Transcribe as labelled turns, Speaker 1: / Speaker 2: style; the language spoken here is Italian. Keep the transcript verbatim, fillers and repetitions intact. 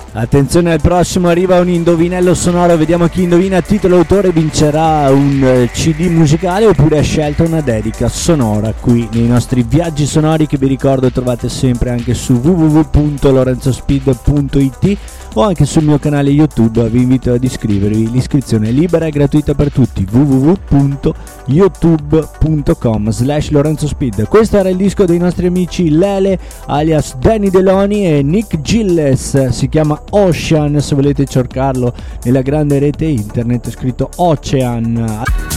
Speaker 1: Attenzione, al prossimo arriva un indovinello sonoro, vediamo chi indovina titolo e autore vincerà un C D musicale oppure ha scelto una dedica sonora qui nei nostri viaggi sonori, che vi ricordo trovate sempre anche su w w w punto lorenzospeed punto i t o anche sul mio canale YouTube. Vi invito ad iscrivervi, l'iscrizione è libera e gratuita per tutti, w w w punto youtube punto com slash lorenzospeed. Questo era il disco dei nostri amici Lele alias Danny Deloni e Nick Gilles, si chiama Ocean, se volete cercarlo nella grande rete internet è scritto Ocean.